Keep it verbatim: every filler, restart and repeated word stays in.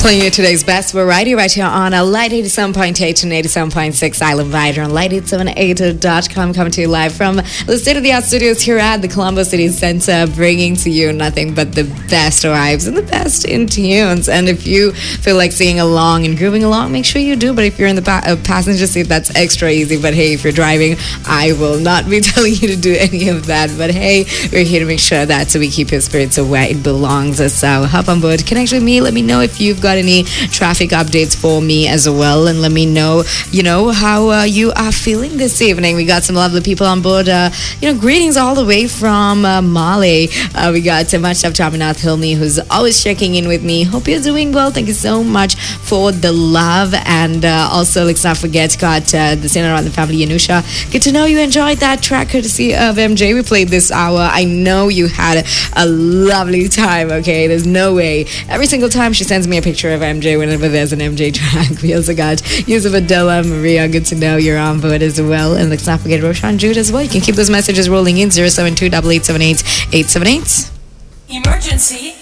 Playing you today's best variety right here on a Light eighty-seven point eight and eighty-seven point six Island Vider on light eight seven eight dot com, coming to you live from the state-of-the-art studios here at the Colombo City Center, bringing to you nothing but the best vibes and the best in tunes. And if you feel like singing along and grooving along, make sure you do. But if you're in the pa- uh, passenger seat, that's extra easy. But hey, if you're driving, I will not be telling you to do any of that. But hey, we're here to make sure that so we keep your spirits where it belongs. So hop on board, connect with me. Let me know if you've got any traffic updates for me as well, and let me know, you know, how uh, you are feeling this evening. We got some lovely people on board. Uh, you know, greetings all the way from uh, Mali. Uh, we got uh, much of Chaminath Hilmi, who's always checking in with me. Hope you're doing well. Thank you so much for the love. And uh, also, let's not forget, got uh, the Sinner on the family, Yanusha. Good to know you enjoyed that track courtesy of M J. We played this hour. I know you had a lovely time. Okay, there's no way. Every single time she sends me a picture of M J whenever there's an M J track. We also got Yusuf Adela, Maria. Good to know you're on board as well. And let's not forget Roshan Jude as well. You can keep those messages rolling in zero seven two eight eight seven eight eight seven eight. Emergency.